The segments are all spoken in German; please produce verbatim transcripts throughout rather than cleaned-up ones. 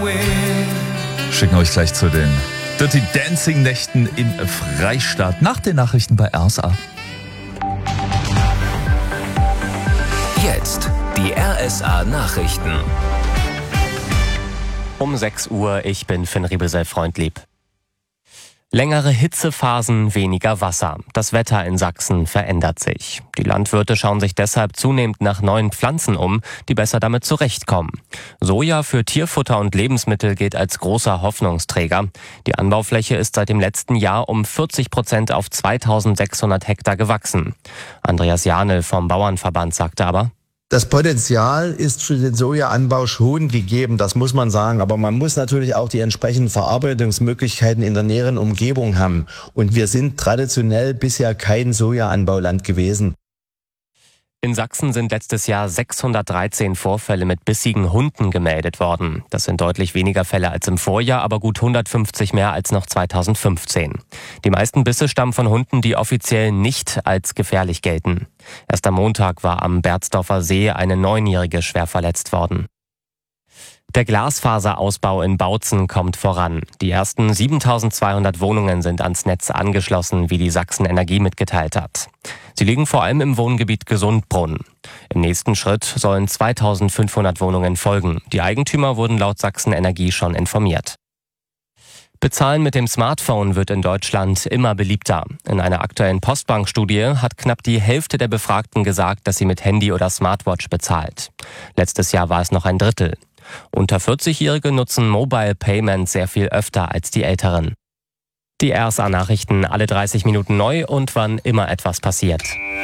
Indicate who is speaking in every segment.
Speaker 1: Schicken euch gleich zu den Dirty Dancing Nächten im Freistaat nach den Nachrichten bei R S A.
Speaker 2: Jetzt die R S A Nachrichten.
Speaker 3: Um sechs Uhr, ich bin Finn Riebesell-Freundlieb. Längere Hitzephasen, weniger Wasser. Das Wetter in Sachsen verändert sich. Die Landwirte schauen sich deshalb zunehmend nach neuen Pflanzen um, die besser damit zurechtkommen. Soja für Tierfutter und Lebensmittel gilt als großer Hoffnungsträger. Die Anbaufläche ist seit dem letzten Jahr um vierzig Prozent auf zweitausendsechshundert Hektar gewachsen. Andreas Janel vom Bauernverband sagte aber:
Speaker 4: Das Potenzial ist für den Sojaanbau schon gegeben, das muss man sagen. Aber man muss natürlich auch die entsprechenden Verarbeitungsmöglichkeiten in der näheren Umgebung haben. Und wir sind traditionell bisher kein Sojaanbauland gewesen.
Speaker 3: In Sachsen sind letztes Jahr sechshundertdreizehn Vorfälle mit bissigen Hunden gemeldet worden. Das sind deutlich weniger Fälle als im Vorjahr, aber gut hundertfünfzig mehr als noch zweitausendfünfzehn. Die meisten Bisse stammen von Hunden, die offiziell nicht als gefährlich gelten. Erst am Montag war am Berzdorfer See eine Neunjährige schwer verletzt worden. Der Glasfaserausbau in Bautzen kommt voran. Die ersten siebentausendzweihundert Wohnungen sind ans Netz angeschlossen, wie die Sachsen Energie mitgeteilt hat. Sie liegen vor allem im Wohngebiet Gesundbrunn. Im nächsten Schritt sollen zweitausendfünfhundert Wohnungen folgen. Die Eigentümer wurden laut Sachsen Energie schon informiert. Bezahlen mit dem Smartphone wird in Deutschland immer beliebter. In einer aktuellen Postbank-Studie hat knapp die Hälfte der Befragten gesagt, dass sie mit Handy oder Smartwatch bezahlt. Letztes Jahr war es noch ein Drittel. Unter vierzig-Jährige nutzen Mobile Payment sehr viel öfter als die Älteren. Die R S A-Nachrichten alle dreißig Minuten neu und wann immer etwas passiert.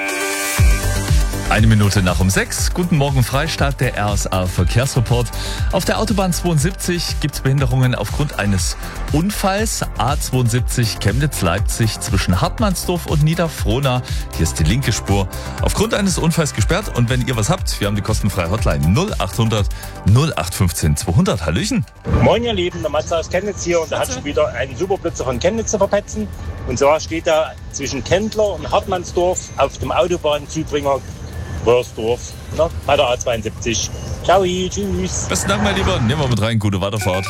Speaker 1: Eine Minute nach um sechs. Guten Morgen Freistaat, der R S A-Verkehrsreport. Auf der Autobahn zweiundsiebzig gibt es Behinderungen aufgrund eines Unfalls. A zweiundsiebzig Chemnitz-Leipzig zwischen Hartmannsdorf und Niederfrohna. Hier ist die linke Spur aufgrund eines Unfalls gesperrt. Und wenn ihr was habt, wir haben die kostenfreie Hotline null achthundert null acht fünfzehn zweihundert. Hallöchen.
Speaker 5: Moin ihr Lieben, der Matze aus Chemnitz hier und da hat schon wieder einen Superblitzer von Chemnitz zu verpetzen. Und zwar steht da zwischen Kendler und Hartmannsdorf auf dem Autobahnzubringer Wörsdorf, ne, bei der A zweiundsiebzig. Ciao, tschüss.
Speaker 1: Besten Dank, mein Lieber. Nehmen wir mit rein. Gute Weiterfahrt.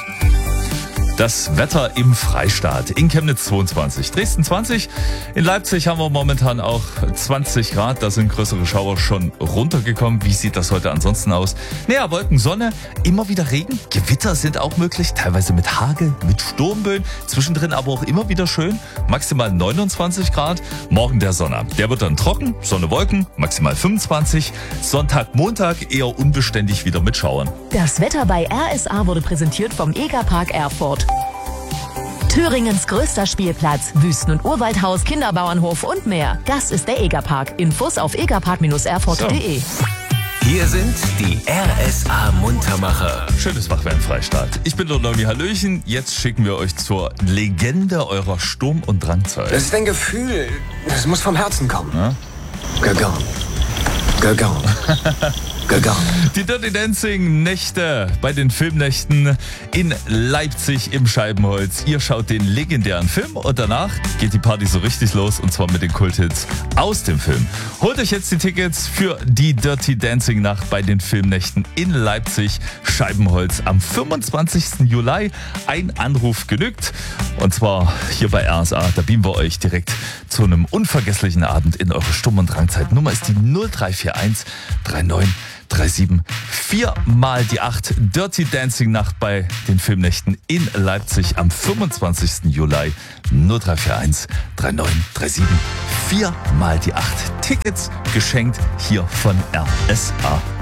Speaker 1: Das Wetter im Freistaat. In Chemnitz zweiundzwanzig, Dresden zwanzig. In Leipzig haben wir momentan auch zwanzig Grad. Da sind größere Schauer schon runtergekommen. Wie sieht das heute ansonsten aus? Naja, Wolken, Sonne, immer wieder Regen. Gewitter sind auch möglich, teilweise mit Hagel, mit Sturmböen. Zwischendrin aber auch immer wieder schön. Maximal neunundzwanzig Grad. Morgen der Sonntag. Der wird dann trocken. Sonne, Wolken, maximal fünfundzwanzig. Sonntag, Montag eher unbeständig wieder mit Schauern.
Speaker 6: Das Wetter bei R S A wurde präsentiert vom Egerpark Erfurt. Thüringens größter Spielplatz, Wüsten- und Urwaldhaus, Kinderbauernhof und mehr. Das ist der Egerpark. Infos auf egerpark erfurt punkt de.
Speaker 1: So.
Speaker 2: Hier sind die R S A-Muntermacher.
Speaker 1: Schönes Wachwerden Freistaat. Ich bin der Nomi, Hallöchen. Jetzt schicken wir euch zur Legende eurer Sturm- und Drangzeit.
Speaker 7: Das ist ein Gefühl, das muss vom Herzen kommen.
Speaker 1: Ja?
Speaker 7: Gagan. Gagan. Gagan.
Speaker 1: Die Dirty Dancing Nächte bei den Filmnächten in Leipzig im Scheibenholz. Ihr schaut den legendären Film und danach geht die Party so richtig los und zwar mit den Kulthits aus dem Film. Holt euch jetzt die Tickets für die Dirty Dancing Nacht bei den Filmnächten in Leipzig Scheibenholz am fünfundzwanzigsten Juli. Ein Anruf genügt und zwar hier bei R S A. Da beamen wir euch direkt zu einem unvergesslichen Abend in eure Sturm- und Drangzeit. Nummer ist die null drei vier eins drei neun drei sieben vier mal die acht. Dirty Dancing Nacht bei den Filmnächten in Leipzig am fünfundzwanzigsten Juli. null drei vier eins drei neun drei sieben vier mal die acht. Tickets geschenkt hier von R S A.